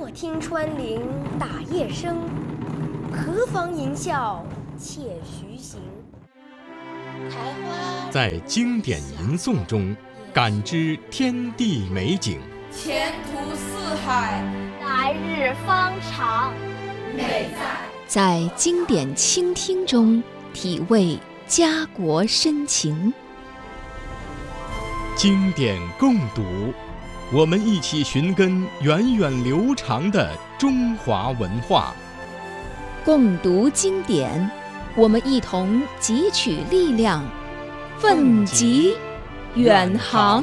莫听穿林打叶声，何妨吟啸且徐行。 在经典吟诵中感知天地美景， 前途似海， 来日方长。 美在经典倾听中体味家国深情。 经典共读，我们一起寻根源远流长的中华文化。 共读经典，我们一同汲取力量，奋楫远航。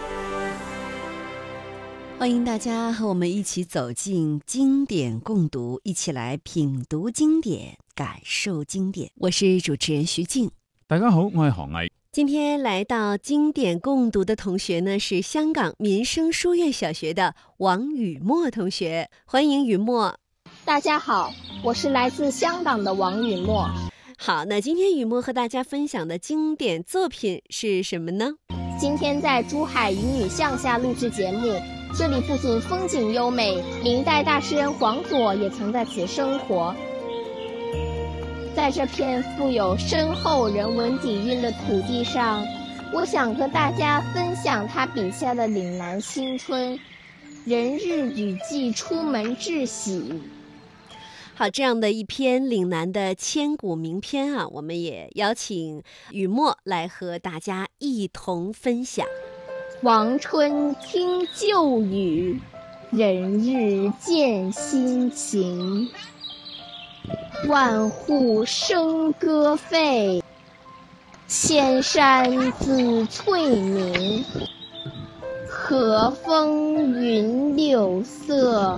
欢迎大家和我们一起走进经典共读，一起来品读经典，感受经典。我是主持人徐静。 大家好，我係韓毅。 今天来到经典共读的同学呢，是香港民生书院小学的王雨墨同学，欢迎雨墨。 大家好，我是来自香港的王雨墨。 好，那今天雨墨和大家分享的经典作品是什么呢？ 今天在珠海渔女巷下录制节目，这里不仅风景优美，明代大诗人黄佐也曾在此生活。在这片富有深厚人文底蕴的土地上，我想和大家分享他笔下的岭南新春，人日雨季出门致喜。 好，这样的一篇岭南的千古名篇啊，我们也邀请雨墨来和大家一同分享。 王春听旧语，人日见新情。万户笙歌沸，千山紫翠明。和风云柳色，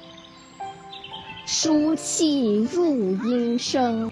书气入音声。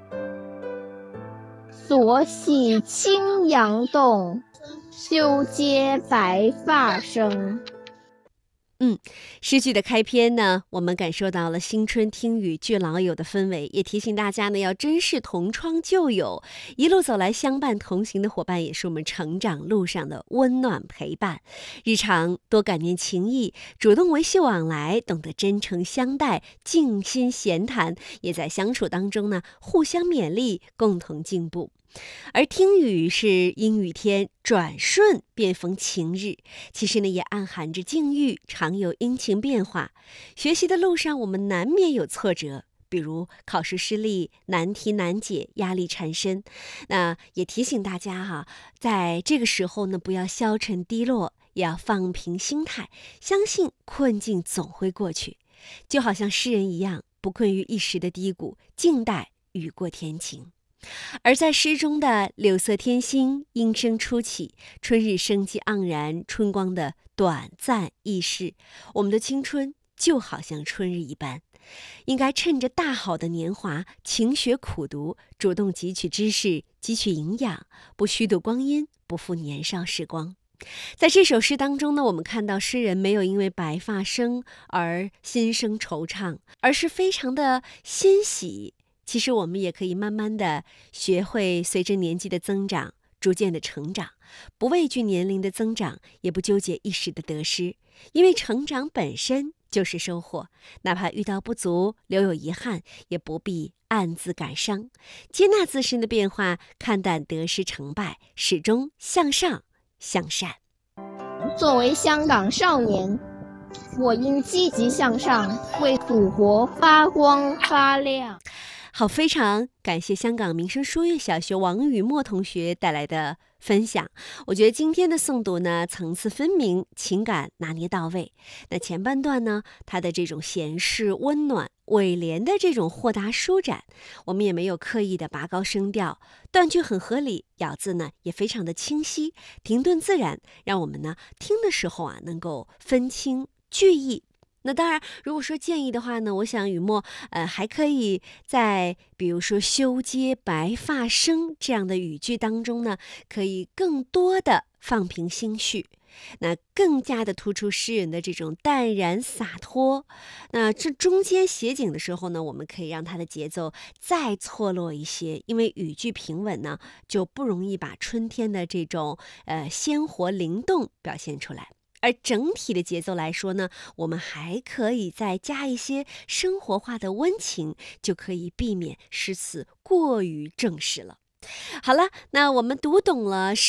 所喜青阳动，修阶白发生。 诗句的开篇呢，我们感受到了新春听雨聚老友的氛围，也提醒大家呢要珍视同窗旧友，一路走来相伴同行的伙伴，也是我们成长路上的温暖陪伴。日常多感念情谊，主动维系往来，懂得真诚相待，静心闲谈，也在相处当中呢互相勉励，共同进步。而听雨是阴雨天转瞬便逢晴日，其实呢也暗含着境遇常有阴晴变化。学习的路上我们难免有挫折，比如考试失利、难题难解、压力缠身。那也提醒大家在这个时候呢不要消沉低落，也要放平心态，相信困境总会过去。就好像诗人一样，不困于一时的低谷，静待雨过天晴。而在诗中的柳色天心，莺声初起，春日生机盎然，春光的短暂易逝，我们的青春就好像春日一般，应该趁着大好的年华，勤学苦读，主动汲取知识，汲取营养，不虚度光阴，不负年少时光。在这首诗当中呢，我们看到诗人没有因为白发生而心生惆怅，而是非常的欣喜。其实我们也可以慢慢的学会随着年纪的增长逐渐的成长，不畏惧年龄的增长，也不纠结一时的得失，因为成长本身就是收获，哪怕遇到不足留有遗憾，也不必暗自感伤，接纳自身的变化，看淡得失成败，始终向上向善。 作为香港少年，我应积极向上，为祖国发光发亮。 好，非常感谢香港民生书院小学王雨墨同学带来的分享。我觉得今天的诵读呢，层次分明，情感拿捏到位。那前半段呢，它的这种闲适温暖，尾联的这种豁达舒展，我们也没有刻意的拔高声调，断句很合理，咬字呢也非常的清晰，停顿自然，让我们呢听的时候能够分清句意。那当然，如果说建议的话呢，我想雨墨还可以在比如说修阶白发生这样的语句当中呢，可以更多的放平心绪，那更加的突出诗人的这种淡然洒脱。那这中间写景的时候呢，我们可以让它的节奏再错落一些，因为语句平稳呢，就不容易把春天的这种鲜活灵动表现出来。 而整体的节奏来说呢，我们还可以再加一些生活化的温情，就可以避免诗词过于正式了。好了，那我们读懂了